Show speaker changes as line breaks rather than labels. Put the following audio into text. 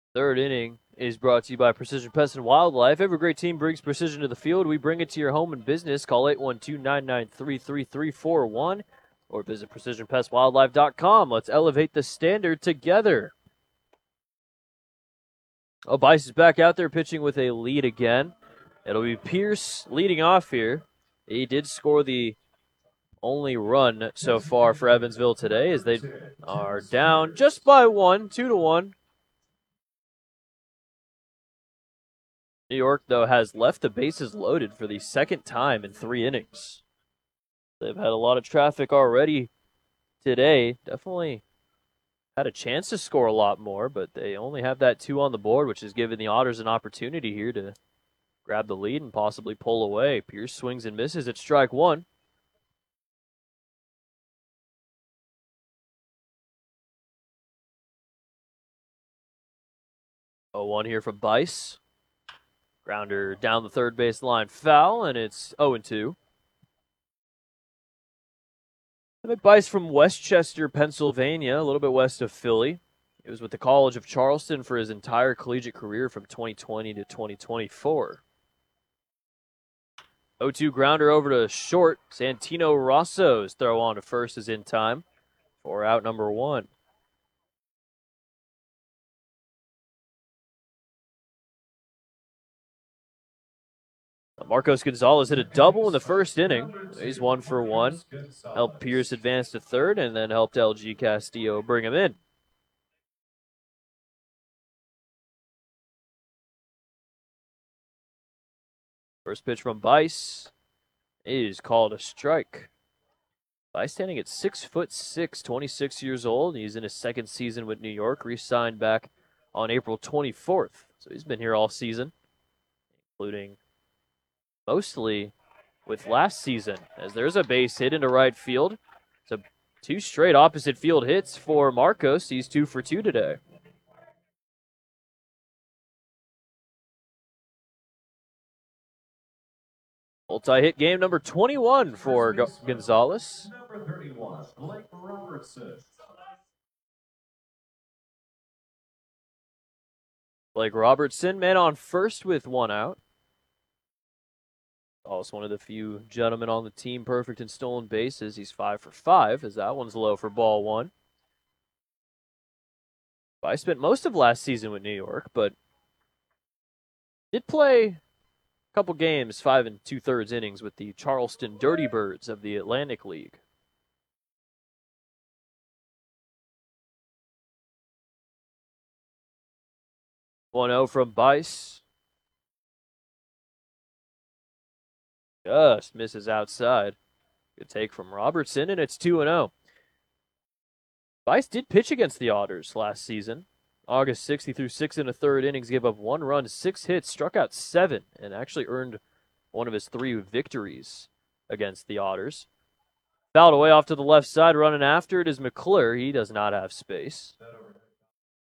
Third inning is brought to you by Precision Pest and Wildlife. Every great team brings precision to the field. We bring it to your home and business. Call 812-993-3341 or visit precisionpestwildlife.com. Let's elevate the standard together. Oh, Bice is back out there pitching with a lead again. It'll be Pierce leading off here. He did score the only run so far for Evansville today as they are down just by one, 2-1. New York, though, has left the bases loaded for the second time in 3 innings. They've had a lot of traffic already today. Definitely had a chance to score a lot more, but they only have that 2 on the board, which has given the Otters an opportunity here to grab the lead and possibly pull away. Pierce swings and misses at strike 1. 0-1 here from Bice. Grounder down the third base line, foul, and it's 0-2. Bice from Westchester, Pennsylvania, a little bit west of Philly. He was with the College of Charleston for his entire collegiate career from 2020 to 2024. 0-2 grounder over to short. Santino Rosso's throw on to first is in time for out number 1. Marcos Gonzalez hit a double in the first inning. He's 1 for 1. Helped Pierce advance to third and then helped LG Castillo bring him in. First pitch from Bice is called a strike. Bice standing at 6'6", 26 years old. He's in his second season with New York, re-signed back on April 24th. So he's been here all season, including mostly with last season, as there's a base hit into right field. It's 2 straight opposite field hits for Marcos. He's 2 for 2 today. Multi-hit game number 21 for Gonzalez.
Number 31, Blake Robertson.
Blake Robertson, man on first with 1 out. Also one of the few gentlemen on the team perfect in stolen bases. He's 5 for 5, as that one's low for ball 1. I spent most of last season with New York, but did play a couple games, 5 2/3 innings with the Charleston Dirty Birds of the Atlantic League. One-0 from Bice. Just misses outside. Good take from Robertson, and it's 2-0. Bice did pitch against the Otters last season. August 6th, he threw 6 1/3 innings, gave up 1 run, 6 hits, struck out 7, and actually earned one of his 3 victories against the Otters. Fouled away off to the left side, running after it is McClure. He does not have space.